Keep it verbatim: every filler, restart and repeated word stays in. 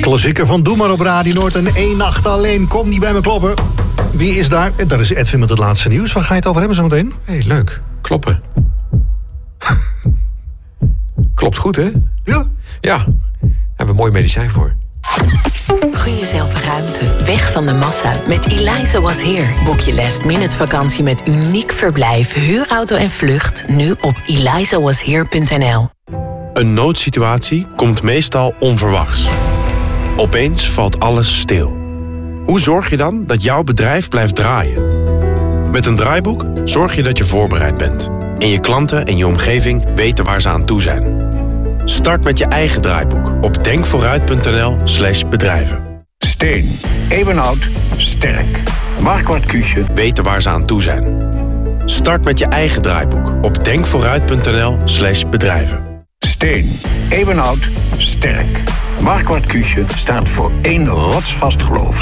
Klassieker van Doe maar op Radio Noord en één nacht alleen. Kom niet bij me kloppen. Wie is daar? Daar is Edwin met het laatste nieuws. Waar ga je het over hebben zometeen? Hé, hey, leuk. Kloppen. Klopt goed, hè? Ja. Ja, daar hebben we een mooi medicijn voor. Gun jezelf ruimte, weg van de massa. Met Eliza Was Here boek je last minute vakantie met uniek verblijf, huurauto en vlucht. Nu op eliza was here punt n l. Een noodsituatie komt meestal onverwachts. Opeens valt alles stil. Hoe zorg je dan dat jouw bedrijf blijft draaien? Met een draaiboek zorg je dat je voorbereid bent. En je klanten en je omgeving weten waar ze aan toe zijn. Start met je eigen draaiboek op denkvooruit punt n l slash bedrijven. Steen, eeuwenoud, sterk. Marquardt Küche weten waar ze aan toe zijn. Start met je eigen draaiboek op denkvooruit punt n l slash bedrijven. Steen, eeuwenoud, sterk. Marquardt Küche staat voor één rotsvast geloof.